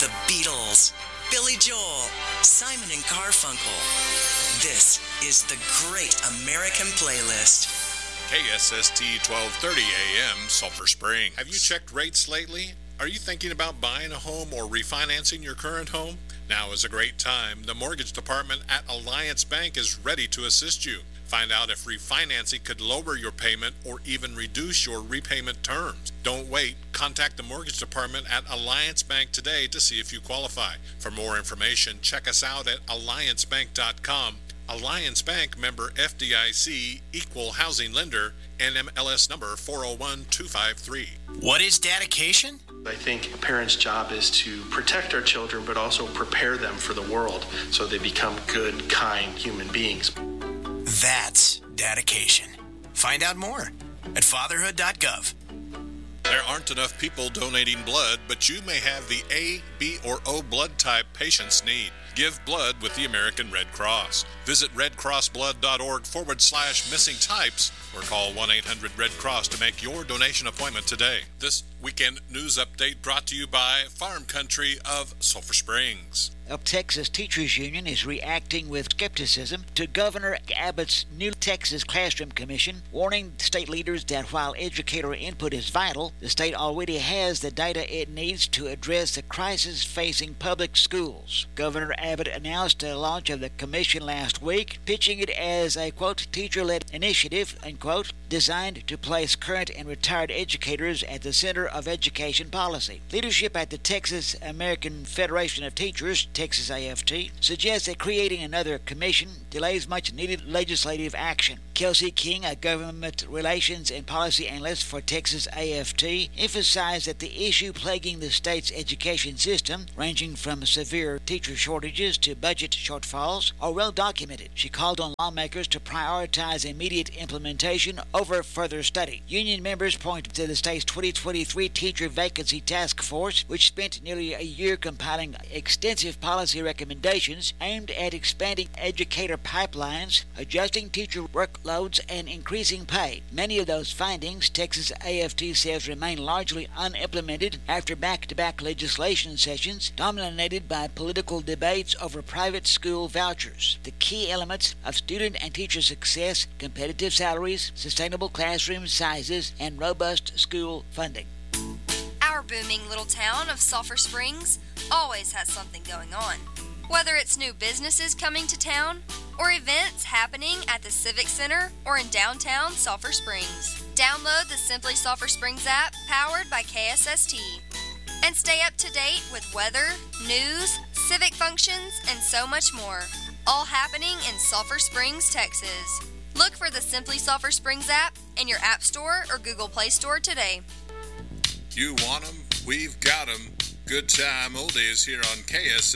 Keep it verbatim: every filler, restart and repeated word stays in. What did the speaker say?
The Beatles, Billy Joel, Simon and Garfunkel. This is the Great American Playlist. K S S T twelve thirty A M, Sulphur Springs. Have you checked rates lately? Are you thinking about buying a home or refinancing your current home? Now is a great time. The mortgage department at Alliance Bank is ready to assist you. Find out if refinancing could lower your payment or even reduce your repayment terms. Don't wait. Contact the mortgage department at Alliance Bank today to see if you qualify. For more information, check us out at alliance bank dot com. Alliance Bank, member F D I C, equal housing lender, N M L S number four oh one two five three. What is dedication? I think a parent's job is to protect our children, but also prepare them for the world so they become good, kind human beings. That's dedication. Find out more at fatherhood dot gov. There aren't enough people donating blood, but you may have the A, B, or O blood type patients need. Give blood with the American Red Cross. Visit redcrossblood.org forward slash missing types or call one eight hundred red cross to make your donation appointment today. This weekend news update brought to you by Farm Country of Sulphur Springs. A Texas Teachers Union is reacting with skepticism to Governor Abbott's new Texas Classroom Commission, warning state leaders that while educator input is vital, the state already has the data it needs to address the crisis facing public schools. Governor Abbott announced the launch of the commission last week, pitching it as a, quote, teacher-led initiative, unquote, designed to place current and retired educators at the center of education policy. Leadership at the Texas American Federation of Teachers, Texas A F T, suggests that creating another commission delays much-needed legislative action. Kelsey King, a government relations and policy analyst for Texas A F T, emphasized that the issue plaguing the state's education system, ranging from severe teacher shortages to budget shortfalls, are well documented. She called on lawmakers to prioritize immediate implementation over further study. Union members pointed to the state's twenty twenty-three Teacher Vacancy Task Force, which spent nearly a year compiling extensive policy recommendations aimed at expanding educator pipelines, adjusting teacher workloads, and increasing pay. Many of those findings, Texas A F T says, remain largely unimplemented after back-to-back legislation sessions dominated by political debates over private school vouchers. The key elements of student and teacher success, competitive salaries, sustainable classroom sizes, and robust school funding. Our booming little town of Sulphur Springs always has something going on. Whether it's new businesses coming to town or events happening at the Civic Center or in downtown Sulphur Springs. Download the Simply Sulphur Springs app powered by K S S T and stay up to date with weather, news, civic functions, and so much more. All happening in Sulphur Springs, Texas. Look for the Simply Sulphur Springs app in your App Store or Google Play Store today. You want 'em? We've got 'em. Good time oldies here on K S